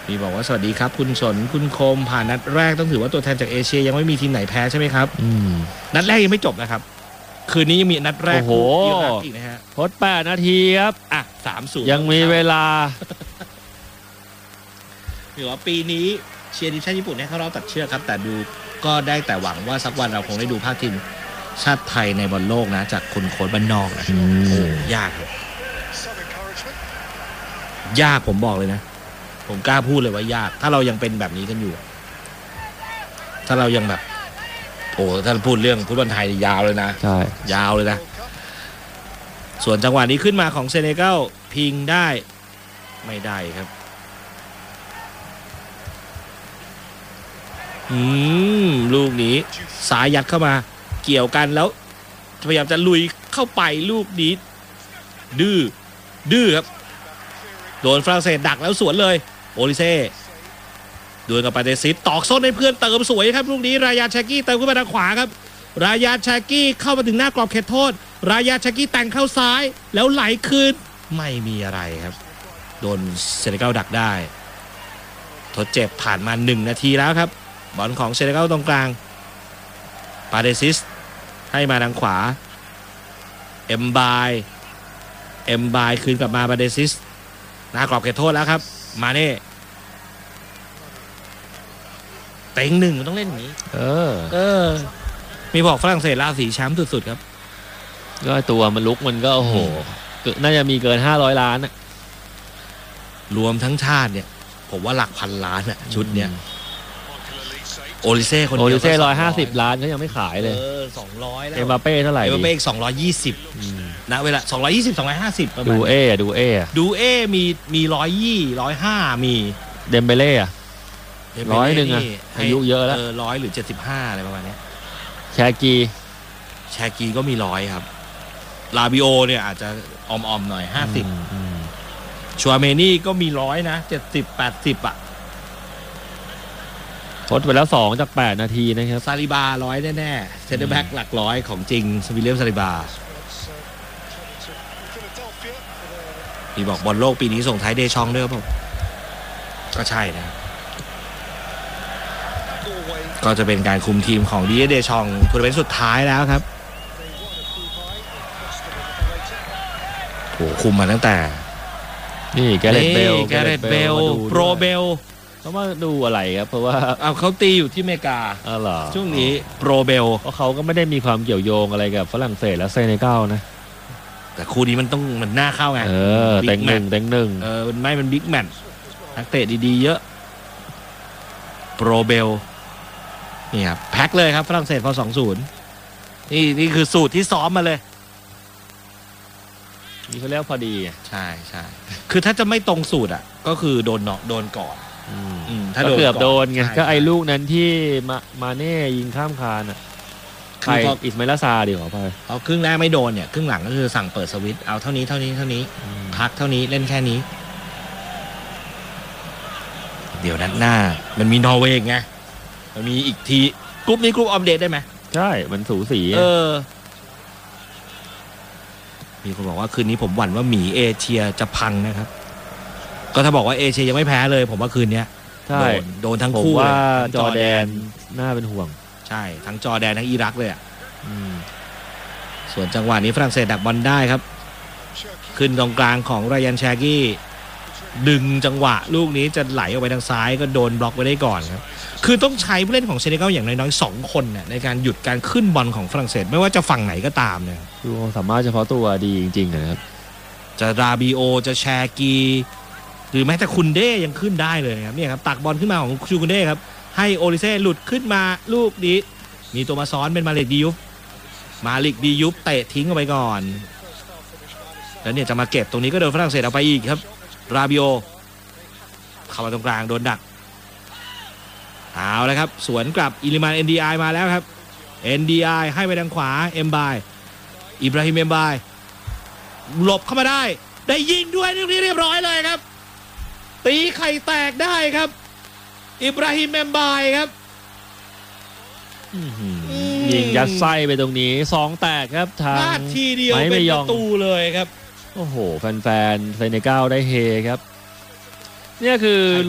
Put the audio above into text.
มีบอกว่าสวัสดีครับคุณสนคุณคมผ่านนัดแรกต้องถือว่าตัวแทนจากเอเชียยังไม่มีทีมไหนแพ้ใช่ไหมครับนัดแรกยังไม่จบนะครับคืนนี้ยังมีนัดแรกโอ้โหอีกนะฮะทด8 นาทีครับ 3-0 ยังมีเวลาถือว่าปีนี้เชียร์ทีมชาติญี่ปุ่นให้เข้ารอบตัดเชือกครับแต่ดูก็ได้แต่หวังว่าสักวันเราคงได้ดูภาคทีมชาติไทยในบอลโลกนะจากคนโค้ชบ้านนอกนะโอ้ยากครับยากผมบอกเลยนะผมกล้าพูดเลยว่ายากถ้าเรายังเป็นแบบนี้กันอยู่ถ้าเรายังแบบโอ้ถ้าพูดเรื่องฟุตบอลไทยยาวเลยนะใช่ยาวเลยนะส่วนจังหวะนี้ขึ้นมาของเซเนกัลพิงได้ไม่ได้ครับลูกนี้สายยัดเข้ามาเกี่ยวกันแล้วพยายามจะลุยเข้าไปลูกนี้ดื้อครับโดนฝรั่งเศสดักแล้วสวนเลยโอลิเซ่ดวลกับปาเดซิสตอกส้นให้เพื่อนเติมสวยครับลูกนี้รายาชากี้เติมขึ้นมาทางขวาครับรายาชากี้เข้ามาถึงหน้ากรอบเขตโทษรายาชากี้แต่งเข้าซ้ายแล้วไหลคืนไม่มีอะไรครับโดนเซเนกัลดักได้ทดเจ็บผ่านมา1 นาทีแล้วครับบอลของเซเนกัลตรงกลางปาเดซิสให้มาทางขวาเอ็มบายคืนกลับมาปาเดซิสหน้ากรอบเขตโทษแล้วครับมาเน่เต็ง1มันต้องเล่นอย่างนี้มีบอกฝรั่งเศสราศีแชมป์สุดๆครับก็ตัวมันลุกมันก็โอ้โหน่าจะมีเกิน500 ล้านนะรวมทั้งชาติเนี่ยผมว่าหลักพันล้านอะชุดเนี้ยโอลิเซ่คนเดียวโอลิเซ่150 ล้านเขายังไม่ขายเลย 200แล้วเอ็มบัปเป้เท่าไหร่เอ็มบัปเป้อีก220นะเวลา220 250ประมาณดูเมี105มีเดมเบเล่อะ100อะอายุเยอะแล้ว 100หรือ75อะไรประมาณนี้แชกีก็มี100ครับลาบิโอเนี่ยอาจจะออมๆหน่อย50ชัวเมนี่ก็มี100นะ70-80อ่ะทดไปแล้ว2 จาก 8 นาทีนะครับซาลิบา100แน่ๆเซนเตอร์แบ็กหลักร้อยของจริงวิลเลียมซาลิบาพี่บอกบอลโลกปีนี้ส่งท้ายเดชองด้วยครับผมก็ใช่นะก็จะเป็นการคุมทีมของดีเดชองทัวร์นาเมนต์สุดท้ายแล้วครับโหคุมมาตั้งแต่นี่แกเรตเบลโปรเบลเขามาดูอะไรครับเพราะว่าเขาตีอยู่ที่อเมริกาช่วงนี้โปรเบลเพราะเขาก็ไม่ได้มีความเกี่ยวโยงอะไรกับฝรั่งเศสและเซเนกัลนะแต่คู่นี้มันน่าเข้าไงเต็งหนึ่งมันบิ๊กแมตช์นักเตะดีๆเยอะโปรเบลนี่ครับแพ็คเลยครับฝรั่งเศสพอ 2-0 นี่คือสูตรที่ซ้อมมาเลยนี่เขาเรียกพอดีใช่คือถ้าจะไม่ตรงสูตรอ่ะก็คือโดนก่อนถ้าเกือบโดนไงก็ไอ้ลูกนั้นที่มาเน่ยิงข้ามคานอ่ะใครอิสมาอิลซาดีกว่าเอาครึ่งแรกไม่โดนเนี่ยครึ่งหลังก็คือสั่งเปิดสวิตช์เอาเท่านี้พักเท่านี้เล่นแค่นี้เดี๋ยวนัดหน้ามันมีนอร์เวย์ไงมันมีอีกทีกรุ๊ปนี้กรุ๊ปอัปเดตได้ไหมใช่มันสูสีมีคนบอกว่าคืนนี้ผมหวั่นว่าหมีเอเชียจะพังนะครับก็ถ้าบอกว่าเอเชียยังไม่แพ้เลยผมว่าคืนนี้โดนทั้งคู่ว่าจอร์แดนน่าเป็นห่วงใช่ทั้งจอร์แดนทั้งอิรักเลยอ่ะส่วนจังหวะนี้ฝรั่งเศสดักบอลได้ครับขึ้นตรงกลางของรายันแชกี้ดึงจังหวะลูกนี้จะไหลออกไปทางซ้ายก็โดนบล็อกไว้ได้ก่อนครับคือต้องใช้ผู้เล่นของเซเนกัลอย่างน้อยๆ2 คนเนี่ยในการหยุดการขึ้นบอลของฝรั่งเศสไม่ว่าจะฝั่งไหนก็ตามเนี่ยคือสามารถเฉพาะตัวดีจริงๆนะครับจะราบิโอจะแชกีหรือแม้แต่คุนเด้ยังขึ้นได้เลยครับเนี่ยครับตักบอลขึ้นมาของชูคุนเด้ครับให้โอลิเซ่หลุดขึ้นมาลูกนี้มีตัวมาซ้อนเป็นมาลิกดียุฟเตะทิ้งออกไปก่อนแล้วเนี่ยจะมาเก็บตรงนี้ก็โดนฝรั่งเศสเอาไปอีกครับราบิโอเข้ามาตรงกลางโดนดักเอาเลยครับสวนกลับอิลิมาน NDI มาแล้วครับ NDI ให้ไปทางขวาเอ็มบายอิบราฮิมเอ็มบายหลบเข้ามาได้ยิงด้วยนี่เรียบร้อยเลยครับตีไข่แตกได้ครับอิบราฮิมเอ็มบายครับยิงยัดไส้ไปตรงนี้2 แตกครับทางทีเดียวเป็นประตูเลยครับโอ้โหแฟนๆเซเนกัลได้เฮครับเนี่ยคือ